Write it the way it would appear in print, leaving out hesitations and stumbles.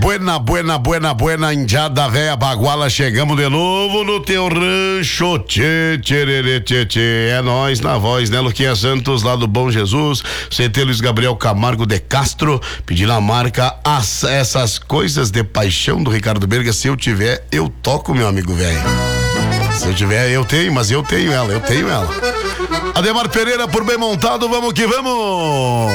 Buena, indiada véia baguala, chegamos de novo no teu rancho, tchê, é nós na voz, né, Luquinha Santos, lá do Bom Jesus, CT Luiz Gabriel Camargo de Castro, pedindo a marca essas coisas de paixão do Ricardo Berga. Se eu tiver, eu toco, meu amigo velho. Se eu tiver, eu tenho, mas eu tenho ela. Ademar Pereira, por bem montado, vamos que vamos!